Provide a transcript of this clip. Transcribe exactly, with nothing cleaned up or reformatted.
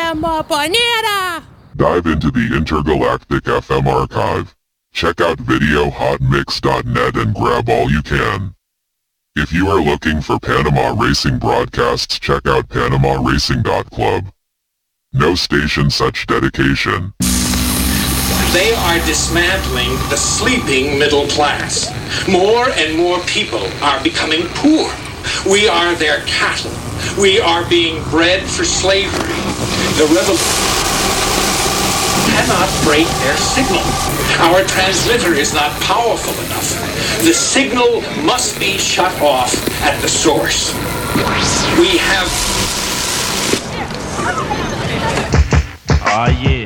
Grandma Banana! Dive into the Intergalactic F M archive. Check out video hot mix dot net and grab all you can. If you are looking for Panama Racing broadcasts, check out panama racing dot club. No station such dedication. They are dismantling the sleeping middle class. More and more people are becoming poor. We are their cattle. We are being bred for slavery. The revolution cannot break their signal. Our transmitter is not powerful enough. The signal must be shut off at the source. We have... Ah, yeah.